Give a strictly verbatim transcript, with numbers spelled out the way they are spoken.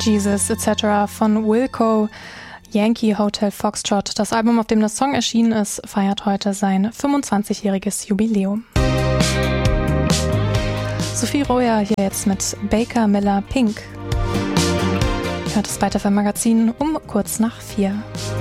Jesus et cetera von Wilco. Yankee Hotel Foxtrot, das Album, auf dem der Song erschienen ist, feiert heute sein fünfundzwanzigjähriges Jubiläum. Sophie Royer hier jetzt mit Baker Miller Pink. Hört das Weiter für Magazin um kurz nach vier.